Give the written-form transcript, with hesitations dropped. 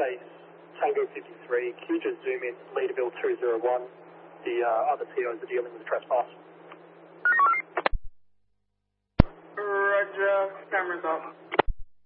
base Tango 53. Can you just zoom in Leaderville 201? The other TOs are dealing with trespass. Roger, cameras off.